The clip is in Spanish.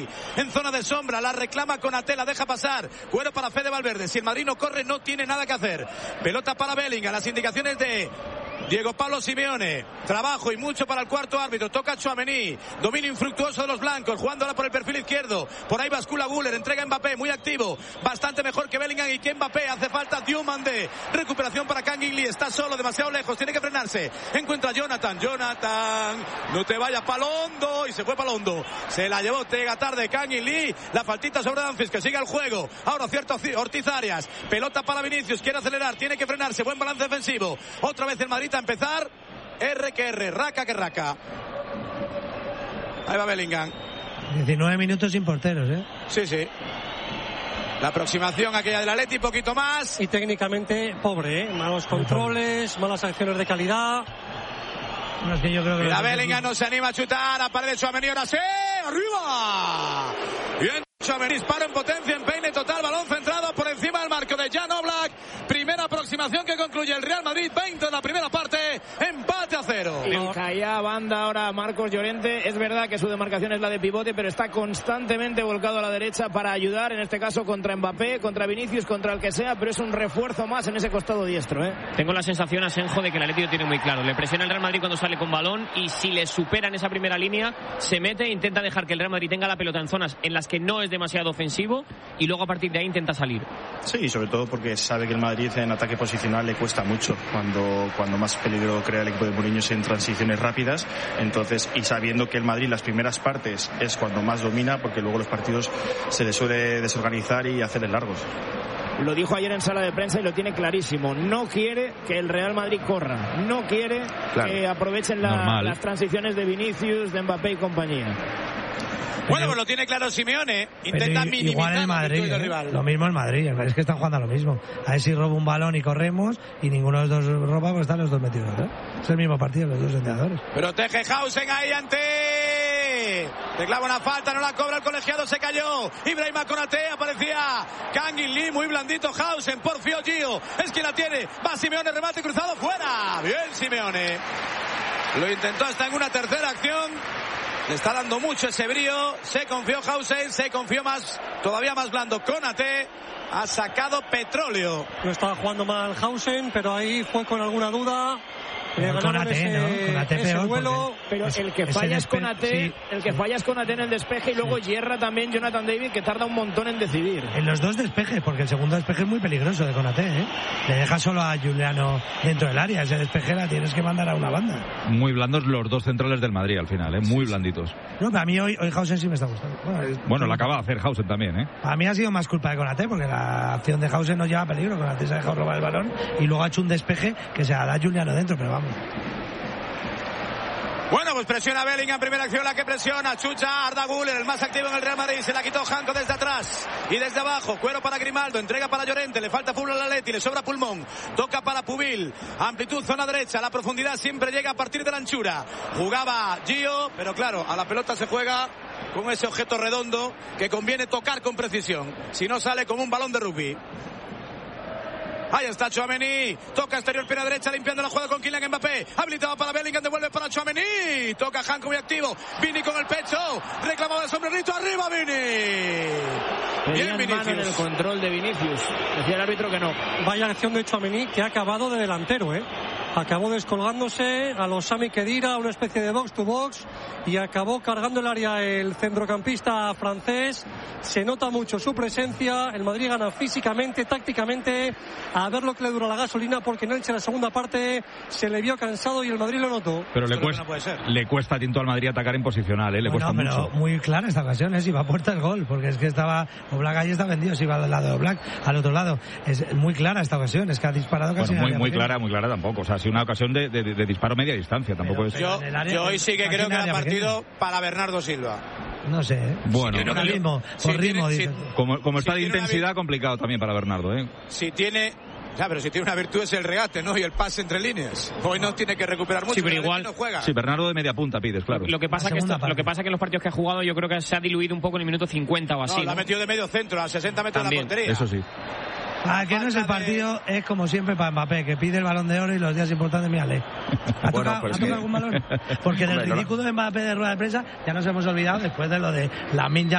en zona de sombra, la reclama Konaté, la deja pasar, cuero para Fede Valverde. Si el Madrid no corre, no tiene nada que hacer. Pelota para Bellingham, las indicaciones de Diego Pablo Simeone, trabajo y mucho para el cuarto árbitro, toca Tchouaméni, dominio infructuoso de los blancos, jugándola por el perfil izquierdo, por ahí bascula Güler, entrega Mbappé, muy activo, bastante mejor que Bellingham y que Mbappé, hace falta Diomandé, recuperación para Kang In Lee, está solo, demasiado lejos, tiene que frenarse, encuentra Jonathan, no te vayas Palondo, y se fue Palondo, se la llevó Tega tarde Kang In Lee, la faltita sobre Dumfries, que sigue el juego, ahora cierto Ortiz Arias, pelota para Vinicius, quiere acelerar, tiene que frenarse, buen balance defensivo, otra vez el Madrid a empezar, R que R, raca que raca. Ahí va Bellingham. 19 minutos sin porteros, Sí. La aproximación aquella del Atleti, poquito más. Y técnicamente pobre, malos controles, malas acciones de calidad. No, es que yo creo que la Bellingham no se anima a chutar, aparece Tchouaméni, ahora sí, arriba. Bien, Tchouaméni, disparo en potencia, en peine total, balón centrado por encima del marco de Jan Oblak. Primera aproximación que concluye el Real Madrid, 20 en la primera parte, empate a 0. Y caía banda ahora Marcos Llorente, es verdad que su demarcación es la de pivote, pero está constantemente volcado a la derecha para ayudar, en este caso contra Mbappé, contra Vinicius, contra el que sea, pero es un refuerzo más en ese costado diestro. Tengo la sensación, Asenjo, de que el Atlético lo tiene muy claro, le presiona el Real Madrid cuando sale con balón y si le supera en esa primera línea, se mete e intenta dejar que el Real Madrid tenga la pelota en zonas en las que no es demasiado ofensivo y luego a partir de ahí intenta salir. Sí, sobre todo porque sabe que el Madrid en ataque posicional le cuesta mucho cuando más peligro crea el equipo de Mourinho es en transiciones rápidas, entonces, y sabiendo que el Madrid las primeras partes es cuando más domina, porque luego los partidos se le suele desorganizar y hacerles largos. Lo dijo ayer en sala de prensa y lo tiene clarísimo. No quiere que el Real Madrid corra. No quiere que aprovechen las transiciones de Vinicius, de Mbappé y compañía. Bueno, pues lo tiene claro Simeone. Intenta minimizar igual el Madrid, el rival. Lo mismo el Madrid. Es que están jugando a lo mismo. A ver si roba un balón y corremos y ninguno de los dos roba, pues están los dos metidos. Es el mismo partido, los dos entrenadores. Protege Hausen ahí ante... Le clava una falta, no la cobra el colegiado, se cayó. Ibrahima Konaté, aparecía Kang In Lee, muy blandito Hausen, porfió Gio. Es quien la tiene. Va Simeone, remate cruzado, fuera. Bien Simeone. Lo intentó hasta en una tercera acción. Le está dando mucho ese brío. Se confió Hausen, se confió más, todavía más blando Konaté. Ha sacado petróleo. No estaba jugando mal Hausen, pero ahí fue con alguna duda. Le ganaron ese vuelo, pero el que falla es Konaté, el que falla es Konaté en el despeje y luego hierra también Jonathan David, que tarda un montón en decidir. En los dos despejes, porque el segundo despeje es muy peligroso de Konaté, Le deja solo a Juliano dentro del área, ese despeje la tienes que mandar a una banda. Muy blandos los dos centrales del Madrid al final, muy blanditos. No, pero a mí hoy Hausen sí me está gustando. Bueno, lo acaba de hacer Hausen también, A mí ha sido más culpa de Konaté, porque la acción de Hausen no lleva peligro, Konaté se ha dejado robar el balón y luego ha hecho un despeje que se da Juliano dentro, pero vamos. Bueno, pues presiona Bellingham, primera acción la que presiona, chucha Arda Güler, el más activo en el Real Madrid, se la quitó Janko desde atrás y desde abajo, cuero para Grimaldo, entrega para Llorente, le falta fútbol al Atleti, le sobra pulmón, toca para Pubil, amplitud zona derecha, la profundidad siempre llega a partir de la anchura, jugaba Gio, pero claro, a la pelota se juega con ese objeto redondo que conviene tocar con precisión, si no sale como un balón de rugby. Ahí está Tchouaméni, toca exterior pierna derecha limpiando la jugada con Kylian Mbappé, habilitado para Bellingham, devuelve para Tchouaméni, toca Janko muy activo, Vini con el pecho, reclamaba el sombrerito, arriba Vini. Bien Vinicius. En el control de Vinicius, decía el árbitro que no. Vaya acción de Tchouaméni que ha acabado de delantero, acabó descolgándose a los Sami Khedira, una especie de box to box, y acabó cargando el área el centrocampista francés. Se nota mucho su presencia, el Madrid gana físicamente, tácticamente, a ver lo que le dura la gasolina, porque en Elche en la segunda parte se le vio cansado y el Madrid lo notó. Pero le cuesta tinto al Madrid atacar en posicional, le cuesta mucho. Muy clara esta ocasión, si va a puerta el gol, porque es que estaba Oblak ahí, está vendido, si va del lado de Oblak al otro lado. Es muy clara esta ocasión, es que ha disparado casi. Bueno, muy clara tampoco, o sea, ha sido una ocasión de disparo media distancia, tampoco es. Yo hoy sí que creo que era partido para Bernardo Silva. No sé, Bueno, por ritmo. Como está de intensidad, complicado también para Bernardo, Si tiene una virtud es el regate, ¿no? Y el pase entre líneas. Hoy no tiene que recuperar mucho, pero igual no juega. Sí, Bernardo de media punta pides, claro. Lo que pasa que en los partidos que ha jugado yo creo que se ha diluido un poco en el minuto 50 o así. La ha metido de medio centro, a 60 metros también, de la portería. Eso sí. Que no es el partido, es como siempre para Mbappé, que pide el Balón de Oro y los días importantes, mírale. ¿Ha tocado algún balón? Porque del ridículo de Mbappé de rueda de prensa ya nos hemos olvidado después de lo de Lamine